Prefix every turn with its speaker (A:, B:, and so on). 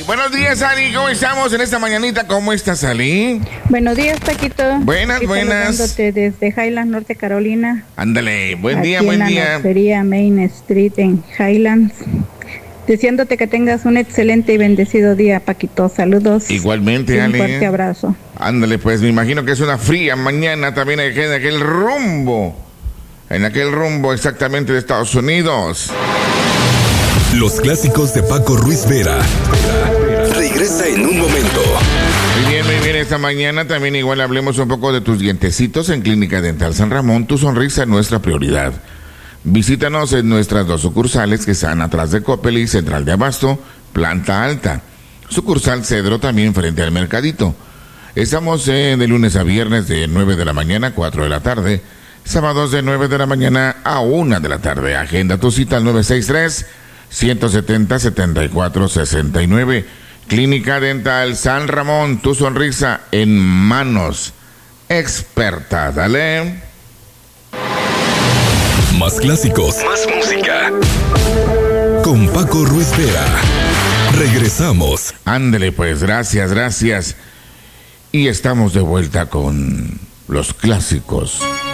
A: Buenos días, Ali. ¿Cómo estamos en esta mañanita? ¿Cómo estás, Ali?
B: Buenos días, Paquito.
A: Buenas.
B: Saludándote desde Highlands, Norte Carolina.
A: Ándale, buen día.
B: En la nursería Main Street en Highlands. Deseándote que tengas un excelente y bendecido día, Paquito. Saludos.
A: Igualmente, Ali.
B: Un fuerte abrazo.
A: Ándale, pues me imagino que es una fría mañana también en aquel rumbo. En aquel rumbo exactamente de Estados Unidos.
C: Los clásicos de Paco Ruiz Vera. Regresa en un momento.
A: Muy bien. Esta mañana también igual hablemos un poco de tus dientecitos en Clínica Dental San Ramón. Tu sonrisa es nuestra prioridad. Visítanos en nuestras 2 sucursales que están atrás de Coppel, Central de Abasto, planta alta. Sucursal Cedro también frente al Mercadito. Estamos de lunes a viernes de 9 de la mañana a 4 de la tarde. Sábados de 9 de la mañana a 1 de la tarde. Agenda tu cita al 963-170-7469. Clínica Dental San Ramón, tu sonrisa en manos expertas. Dale.
C: Más clásicos. Más música. Con Paco Ruiz Vera. Regresamos.
A: Ándele pues, gracias. Y estamos de vuelta con los clásicos